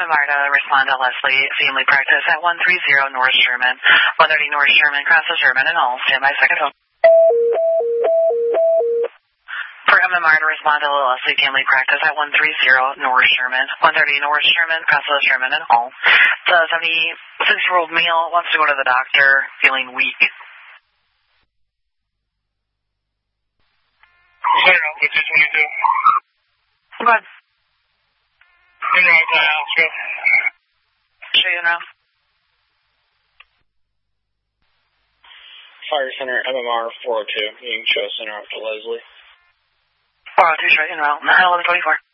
MMR to respond to Leslie, family practice at 130 North Sherman, 130 North Sherman, cross the Sherman and all. Stand by second phone. For MMR to respond to Leslie, family practice at 130 North Sherman, 130 North Sherman, cross the Sherman and all. The 76-year-old male wants to go to the doctor, feeling weak. Clear out, which is 22. Go ahead. In route to Alsco. Show you now. Fire Center, MMR 402, needing show center out to Leslie. 402, straight in route, 1124.